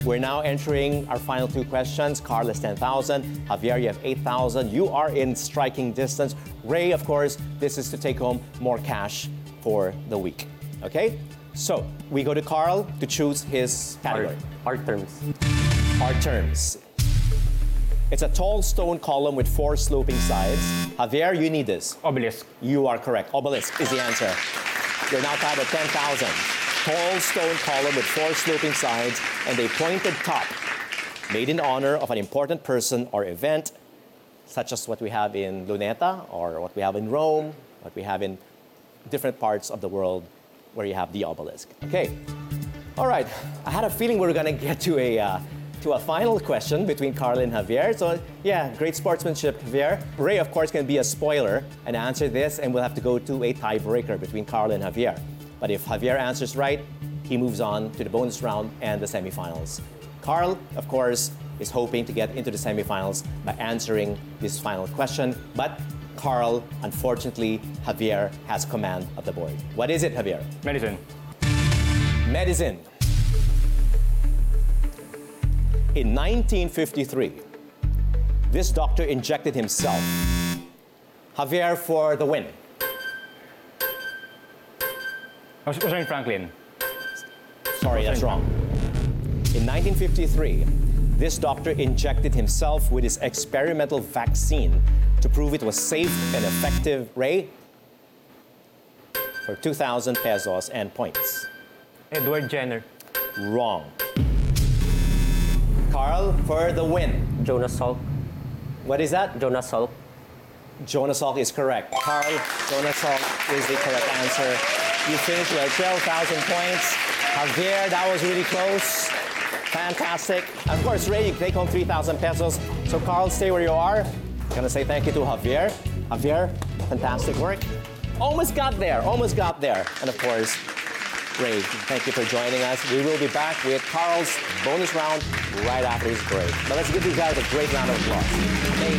We're now entering our final two questions. Carl has 10,000. Javier, you have 8,000. You are in striking distance. Ray, of course, this is to take home more cash for the week. Okay? So, we go to Carl to choose his category. Art terms. Art terms. It's a tall stone column with 4 sloping sides. Javier, you need this. Obelisk. You are correct. Obelisk is the answer. You're now tied at 10,000. Tall stone column with 4 sloping sides and a pointed top, made in honor of an important person or event, such as what we have in Luneta or what we have in Rome, what we have in different parts of the world where you have the obelisk. Okay. All right. I had a feeling we were going to get to a final question between Carl and Javier. So, yeah, great sportsmanship, Javier. Ray, of course, can be a spoiler and answer this, and we'll have to go to a tiebreaker between Carl and Javier. But if Javier answers right, he moves on to the bonus round and the semifinals. Carl, of course, is hoping to get into the semifinals by answering this final question. But Carl, unfortunately, Javier has command of the board. What is it, Javier? Medicine. Medicine. In 1953, this doctor injected himself. Javier for the win. Rosalind Franklin. Sorry, that's wrong. In 1953, this doctor injected himself with his experimental vaccine to prove it was safe and effective. Ray, for 2,000 pesos and points. Edward Jenner. Wrong. Carl, for the win. Jonas Salk. What is that? Jonas Salk. Jonas Salk is correct. Carl, Jonas Salk is the correct answer. You finished with 12,000 points. Javier, that was really close. Fantastic. Of course, Ray, you take home 3,000 pesos. So Carl, stay where you are. I'm gonna say thank you to Javier. Javier, fantastic work. Almost got there, almost got there. And of course, Ray, thank you for joining us. We will be back with Carl's bonus round right after this break. But let's give these guys a great round of applause. Okay?